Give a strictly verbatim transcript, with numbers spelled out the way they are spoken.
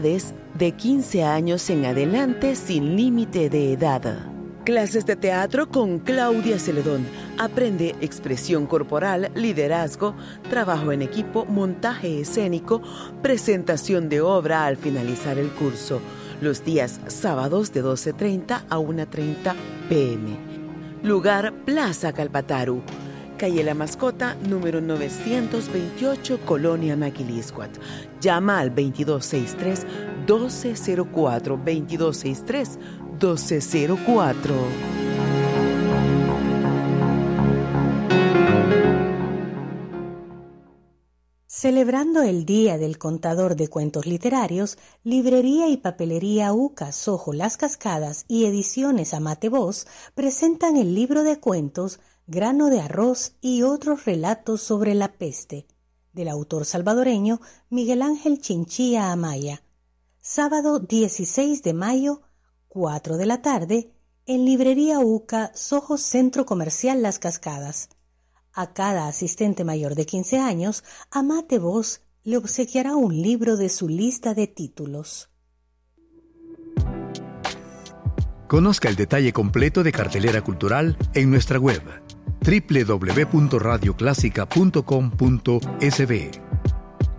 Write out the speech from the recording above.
edades de quince años en adelante sin límite de edad. Clases de teatro con Claudia Celedón. Aprende expresión corporal, liderazgo, trabajo en equipo, montaje escénico, presentación de obra al finalizar el curso. Los días sábados de doce treinta a una treinta pe eme. Lugar Plaza Calpataru. Calle La Mascota, número novecientos veintiocho, Colonia Maquiliscuat. Llama al veintidós sesenta y tres, doce cero cuatro, veintidós sesenta y tres, doce cero cuatro. Celebrando el Día del Contador de Cuentos Literarios, Librería y Papelería UCA, Sojo Las Cascadas y Ediciones Amate Voz presentan el libro de cuentos Grano de Arroz y otros relatos sobre la peste, del autor salvadoreño Miguel Ángel Chinchilla Amaya. Sábado dieciséis de mayo, cuatro de la tarde, en Librería UCA, Soho Centro Comercial Las Cascadas. A cada asistente mayor de quince años, Amate Voz le obsequiará un libro de su lista de títulos. Conozca el detalle completo de cartelera cultural en nuestra web doble u doble u doble u punto radio clásica punto com punto es be.